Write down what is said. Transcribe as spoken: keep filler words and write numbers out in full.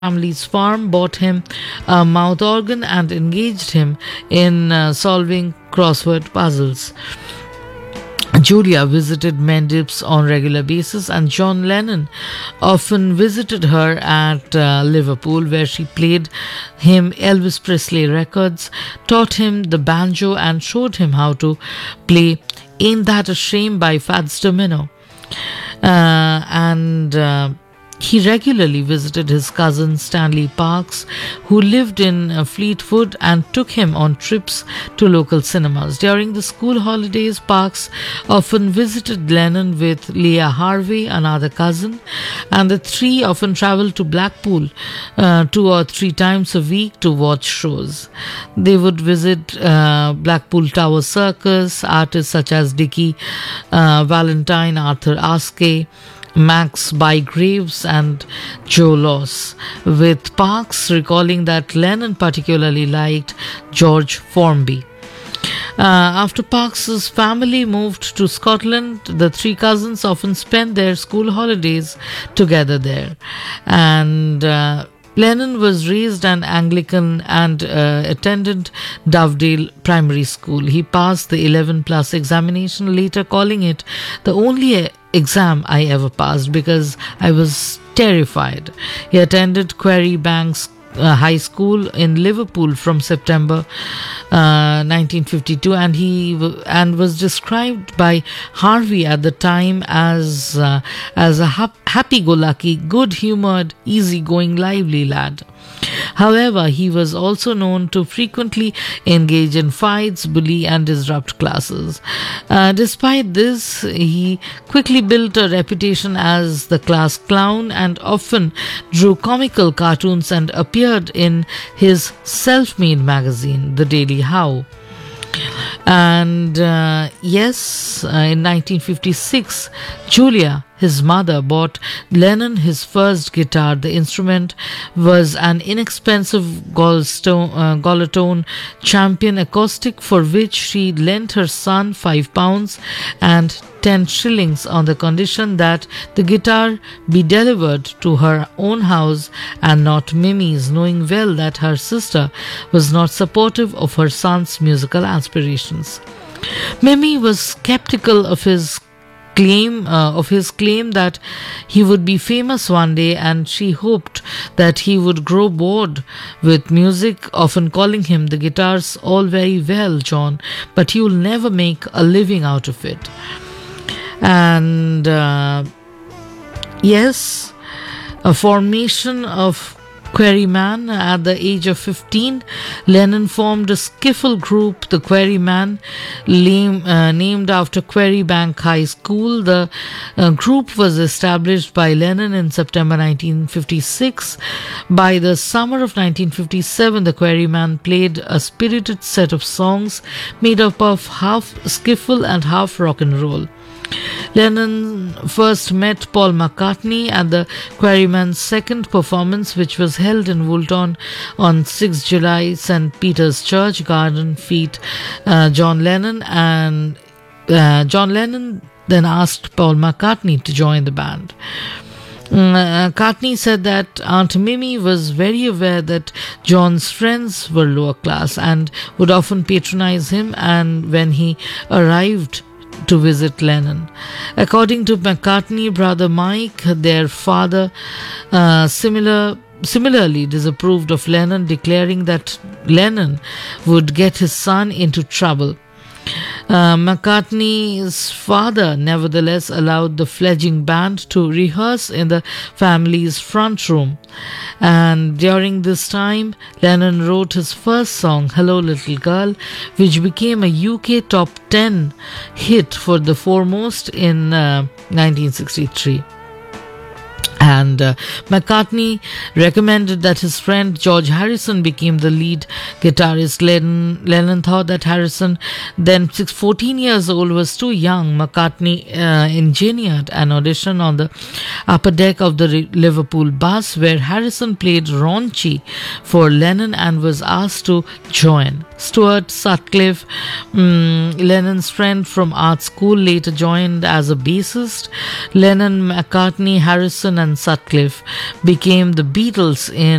family's farm, bought him a mouth organ, and engaged him in uh, solving crossword puzzles. Julia visited Mendips on regular basis, and John Lennon often visited her at uh, Liverpool, where she played him Elvis Presley records, taught him the banjo, and showed him how to play Ain't That a Shame by Fats Domino. Uh, and uh, he regularly visited his cousin Stanley Parks, who lived in uh, Fleetwood, and took him on trips to local cinemas. During the school holidays, Parks often visited Lennon with Leah Harvey, another cousin, and the three often traveled to Blackpool uh, two or three times a week to watch shows. They would visit uh, Blackpool Tower Circus, artists such as Dickie uh, Valentine, Arthur Askey, Max Bygraves, and Joe Loss, with Parks recalling that Lennon particularly liked George Formby. Uh, after Parks's family moved to Scotland, the three cousins often spent their school holidays together there. And uh, Lennon was raised an Anglican and uh, attended Dovedale Primary School. He passed the eleven plus examination, later calling it the only exam I ever passed because I was terrified. He attended Quarry Banks uh, High School in Liverpool from September uh, nineteen fifty-two, and he w- and was described by Harvey at the time as uh, as a hap- happy-go-lucky, good-humoured, easy-going, lively lad. However, he was also known to frequently engage in fights, bully, and disrupt classes. Uh, despite this, he quickly built a reputation as the class clown and often drew comical cartoons and appeared in his self-made magazine, The Daily How. And uh, yes, uh, in nineteen fifty-six, Julia, his mother, bought Lennon his first guitar. The instrument was an inexpensive Goldstone, uh, Golatone Champion acoustic, for which she lent her son five pounds and ten shillings on the condition that the guitar be delivered to her own house and not Mimi's, knowing well that her sister was not supportive of her son's musical aspirations. Mimi was skeptical of his claim uh, of his claim that he would be famous one day, and she hoped that he would grow bored with music, often calling him, "The guitar's all very well, John, but you'll never make a living out of it." And uh, yes, a formation of Quarrymen. At the age of fifteen, Lennon formed a skiffle group, the Quarrymen, lame, uh, named after Quarrybank High School. The uh, group was established by Lennon in September nineteen fifty-six. By the summer of nineteen fifty-seven, the Quarrymen played a spirited set of songs made up of half skiffle and half rock and roll. Lennon first met Paul McCartney at the Quarrymen's second performance, which was held in Woolton on sixth of July, Saint Peter's Church Garden. Feat uh, John Lennon and uh, John Lennon then asked Paul McCartney to join the band. Uh, McCartney said that Aunt Mimi was very aware that John's friends were lower class and would often patronize him, and when he arrived to visit Lennon. According to McCartney, brother Mike, their father, uh, similar similarly disapproved of Lennon, declaring that Lennon would get his son into trouble. Uh, McCartney's father nevertheless allowed the fledgling band to rehearse in the family's front room, and during this time Lennon wrote his first song, "Hello Little Girl," which became a U K top ten hit for the Foremost in uh, nineteen sixty-three. And uh, McCartney recommended that his friend George Harrison became the lead guitarist. Lennon, Lennon thought that Harrison, then fourteen years old, was too young. McCartney uh, engineered an audition on the upper deck of the Liverpool bus, where Harrison played raunchy for Lennon and was asked to join. Stuart Sutcliffe, um, Lennon's friend from art school, later joined as a bassist. Lennon, McCartney, Harrison, and Sutcliffe became the Beatles in